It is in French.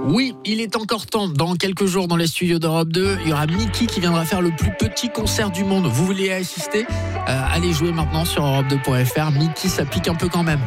Oui, il est encore temps. Dans quelques jours, dans les studios d'Europe 2, il y aura Mickey qui viendra faire le plus petit concert du monde. Vous voulez y assister ? Allez jouer maintenant sur Europe2.fr. Mickey, ça pique un peu quand même.